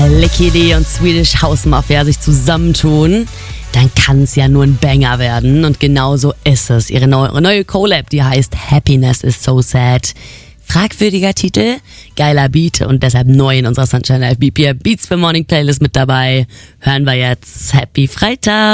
Licky D und Swedish House Mafia sich zusammentun, dann kann es ja nur ein Banger werden. Und genau so ist es. Ihre neue Collab, die heißt Happiness is so sad. Fragwürdiger Titel, geiler Beat und deshalb neu in unserer Sunshine Live BPM Beats for Morning Playlist mit dabei. Hören wir jetzt. Happy Freitag!